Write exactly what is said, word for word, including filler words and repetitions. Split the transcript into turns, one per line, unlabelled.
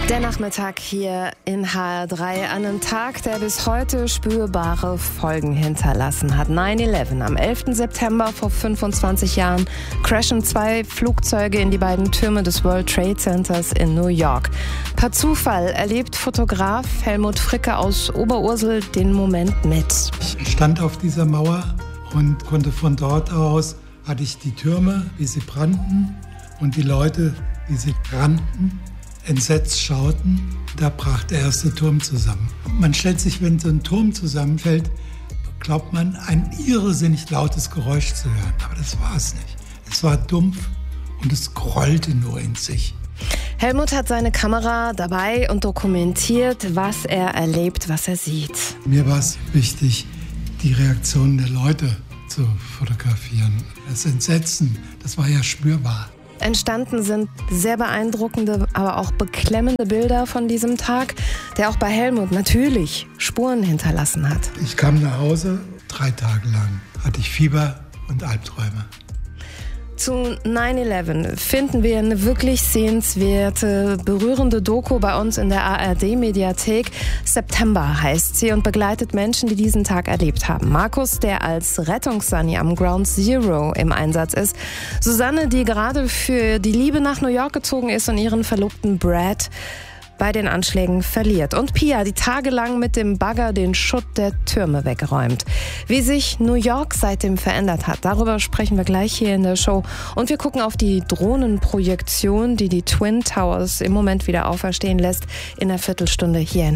Der Nachmittag hier in H R drei, an einem Tag, der bis heute spürbare Folgen hinterlassen hat. neun elf. Am elften September vor fünfundzwanzig Jahren crashen zwei Flugzeuge in die beiden Türme des World Trade Centers in New York. Per Zufall erlebt Fotograf Helmut Fricke aus Oberursel den Moment mit.
Ich stand auf dieser Mauer und konnte von dort aus, hatte ich die Türme, wie sie brannten, und die Leute, wie sie rannten, entsetzt schauten. Da brach der erste Turm zusammen. Man stellt sich, wenn so ein Turm zusammenfällt, glaubt man, ein irrsinnig lautes Geräusch zu hören. Aber das war es nicht. Es war dumpf und es grollte nur in sich.
Helmut hat seine Kamera dabei und dokumentiert, was er erlebt, was er sieht.
Mir war es wichtig, die Reaktionen der Leute zu fotografieren. Das Entsetzen, das war ja spürbar.
Entstanden sind sehr beeindruckende, aber auch beklemmende Bilder von diesem Tag, der auch bei Helmut natürlich Spuren hinterlassen hat.
Ich kam nach Hause, drei Tage lang hatte ich Fieber und Albträume.
Zu neun elf finden wir eine wirklich sehenswerte, berührende Doku bei uns in der A R D-Mediathek. September heißt sie und begleitet Menschen, die diesen Tag erlebt haben. Markus, der als Rettungssani am Ground Zero im Einsatz ist. Susanne, die gerade für die Liebe nach New York gezogen ist und ihren Verlobten Brad bei den Anschlägen verliert. Und Pia, die tagelang mit dem Bagger den Schutt der Türme wegräumt. Wie sich New York seitdem verändert hat, darüber sprechen wir gleich hier in der Show. Und wir gucken auf die Drohnenprojektion, die die Twin Towers im Moment wieder auferstehen lässt, in einer Viertelstunde hier in